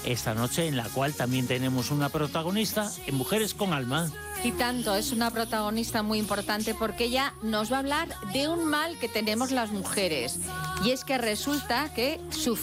esta noche, en la cual también tenemos una protagonista en Mujeres con Alma. Y tanto, es una protagonista muy importante porque ella nos va a hablar de un mal que tenemos las mujeres. Y es que resulta que sufrimos